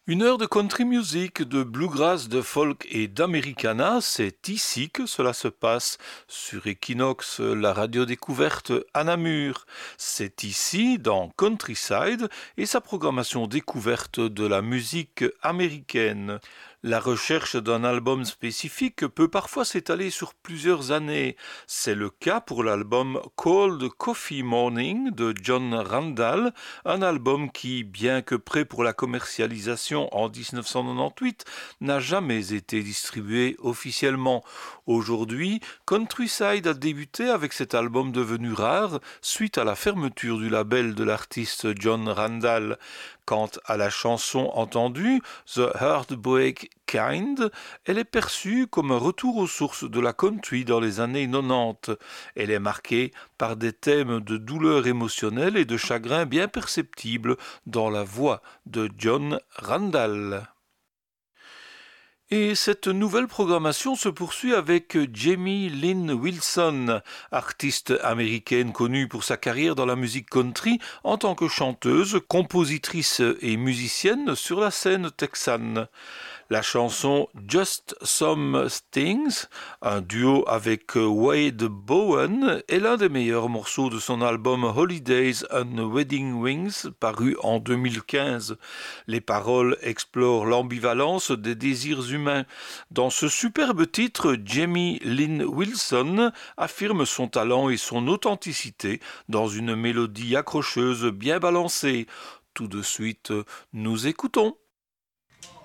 Une heure de country music, de bluegrass, de folk et d'americana, c'est ici que cela se passe, sur Equinox, la radio découverte à Namur. C'est ici, dans Countryside, et sa programmation découverte de la musique américaine. La recherche d'un album spécifique peut parfois s'étaler sur plusieurs années. C'est le cas pour l'album Cold Coffee Morning de John Randall, un album qui, bien que prêt pour la commercialisation en 1998, n'a jamais été distribué officiellement. Aujourd'hui, Countryside a débuté avec cet album devenu rare suite à la fermeture du label de l'artiste John Randall. Quant à la chanson entendue, The Heartbreak Kind, elle est perçue comme un retour aux sources de la country dans les années 90. Elle est marquée par des thèmes de douleur émotionnelle et de chagrin bien perceptibles dans la voix de John Randall. Et cette nouvelle programmation se poursuit avec Jamie Lynn Wilson, artiste américaine connue pour sa carrière dans la musique country en tant que chanteuse, compositrice et musicienne sur la scène texane. La chanson Just Some Things, un duo avec Wade Bowen, est l'un des meilleurs morceaux de son album Holidays and Wedding Wings, paru en 2015. Les paroles explorent l'ambivalence des désirs humains. Dans ce superbe titre, Jamie Lynn Wilson affirme son talent et son authenticité dans une mélodie accrocheuse bien balancée. Tout de suite, nous écoutons.